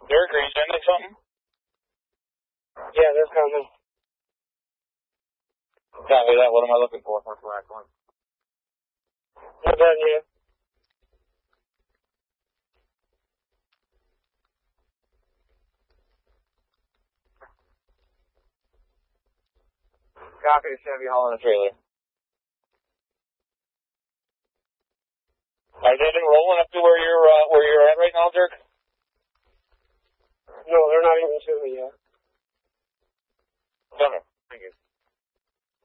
Derek, are you sending something? Yeah, they're coming. Copy that. What am I looking for? What's the last one? Not done yet. Copy the Chevy hauling a trailer. Are they rolling up to where you're at right now, Dirk? No, they're not even to me yet. Okay. Thank you.